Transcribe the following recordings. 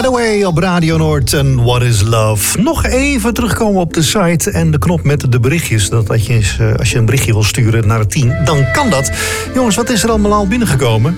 Hathaway op Radio Noord en What is Love. Nog even terugkomen op de site en de knop met de berichtjes. Dat als je een berichtje wil sturen naar het team, dan kan dat. Jongens, wat is er allemaal al binnengekomen?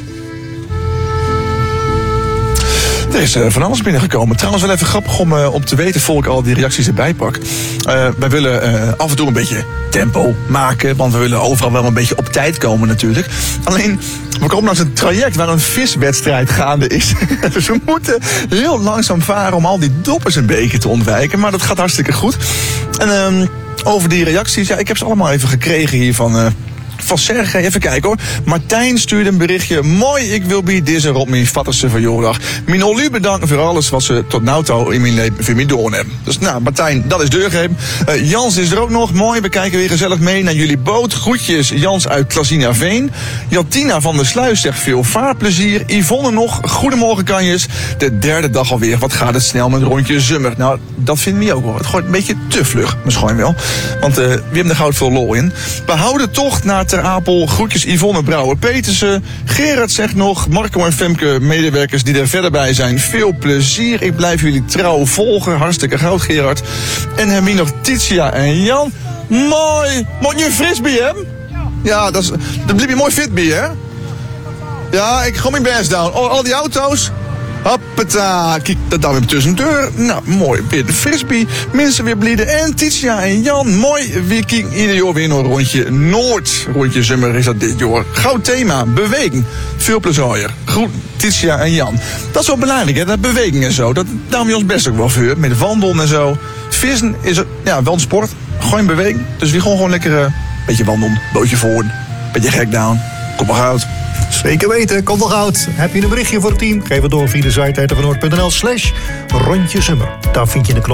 Er is van alles binnengekomen. Trouwens wel even grappig om te weten, voor ik al die reacties erbij pak. Wij willen af en toe een beetje tempo maken, want we willen overal wel een beetje op tijd komen natuurlijk. Alleen, we komen langs een traject waar een viswedstrijd gaande is. Dus we moeten heel langzaam varen om al die doppers een beetje te ontwijken. Maar dat gaat hartstikke goed. En over die reacties, ja, ik heb ze allemaal even gekregen hier van Sergej, even kijken hoor. Martijn stuurde een berichtje. Mooi, ik wil bij deze rond mijn vatterse verjaardag. Mijn Olu bedanken voor alles wat ze tot nu toe in mijn leven voor mij doen hebben. Dus nou, Martijn, dat is deurgegeven. Jans is er ook nog. Mooi, we kijken weer gezellig mee naar jullie boot. Groetjes, Jans uit Klasinaveen. Jatina van der Sluis zegt veel vaarplezier. Yvonne nog, goedemorgen kanjes. De derde dag alweer. Wat gaat het snel met rondje Zummer. Nou, dat vinden we ook wel. Het gooit een beetje te vlug, misschien wel. Want we hebben er goud veel lol in. We houden toch naar Ter Apel. Groetjes Yvonne Brouwer-Petersen. Gerard zegt nog, Marco en Femke, medewerkers die er verder bij zijn. Veel plezier. Ik blijf jullie trouw volgen. Hartstikke goud, Gerard. En hebben we nog Titia en Jan. Mooi. Moet je een frisbee hebben? Ja, dat blijf je mooi fit bij, hè? Ja, ik ga mijn best doen. Oh, al die auto's. Hoppata, kijk, dat dan weer tussen de deur. Nou, mooi, weer de frisbee. Mensen weer blieden. En Titia en Jan, mooi. We kijken ieder jaar weer een rondje Noord. Rondje Zummer is dat dit jaar. Goud thema, beweging. Veel plezier. Goed, Titia en Jan. Dat is wel belangrijk, hè, dat beweging en zo. Dat doen we ons best ook wel voor. Met wandelen en zo. Vissen is ja, wel een sport. Gewoon beweging. Dus we gaan gewoon lekker een beetje wandelen. Bootje voor. Beetje gek down. Kom maar uit. Zeker weten, komt nog goud. Heb je een berichtje voor het team? Geef het door via de site rtvnoord.nl/rondje Zummer. Daar vind je de knop.